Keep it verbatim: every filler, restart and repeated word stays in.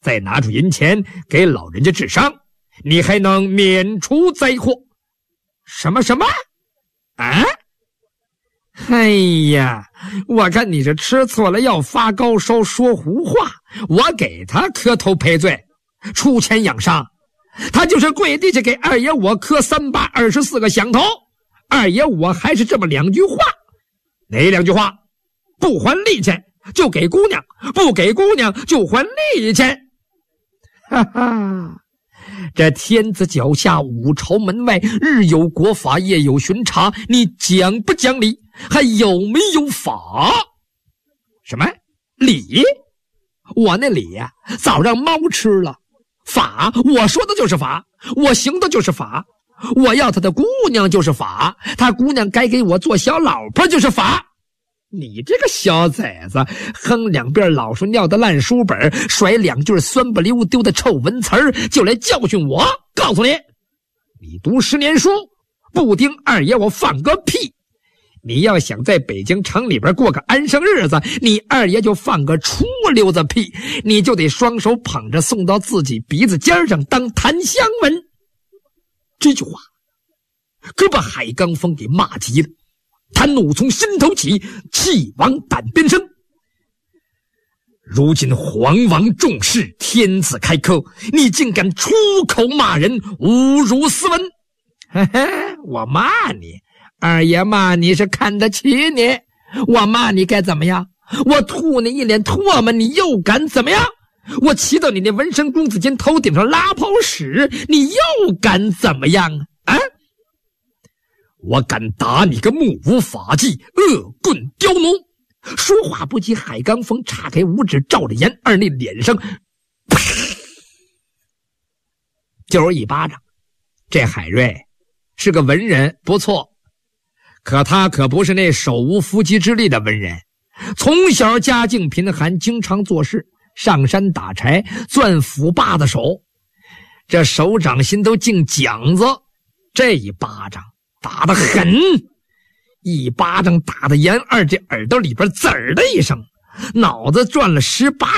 再拿出银钱给老人家治伤，你还能免除灾祸。什么什么？啊？哎呀，我看你是吃错了药，发高烧，说胡话。我给他磕头赔罪，出钱养伤。他就是跪地下给二爷我磕三八二十四个响头，二爷我还是这么两句话。哪两句话？不还利钱就给姑娘，不给姑娘就还利钱。哈哈，这天子脚下，五朝门外，日有国法，夜有巡查，你讲不讲理？还有没有法？什么理？我那理呀、啊，早让猫吃了。法，我说的就是法，我行的就是法。我要他的姑娘就是法，他姑娘该给我做小老婆就是法。你这个小崽子，哼两遍老鼠尿的烂书本，甩两句酸不溜丢的臭文词儿，就来教训我。告诉你，你读十年书，不盯二爷我放个屁。你要想在北京城里边过个安生日子，你二爷就放个出溜子屁，你就得双手捧着送到自己鼻子尖上当檀香闻。这句话可把海刚峰给骂急了，他怒从心头起，气往胆边生。如今皇王重视，天子开科，你竟敢出口骂人，侮辱斯文。嘿嘿，我骂你，二爷骂你是看得起你，我骂你该怎么样？我吐你一脸唾沫，你又敢怎么样？我骑到你那纹身公子间头顶上拉泡屎，你又敢怎么样啊？啊！我敢打你个目无法纪，恶棍刁奴！说话不及，海刚峰叉开五指，照着严二那脸上啪就是一巴掌。这海瑞是个文人，不错，可他可不是那手无缚鸡之力的文人。从小家境贫寒，经常做事，上山打柴，攥斧把的手，这手掌心都进茧子。这一巴掌打得狠，一巴掌打得严二这耳朵里边滋儿的一声，脑子转了十八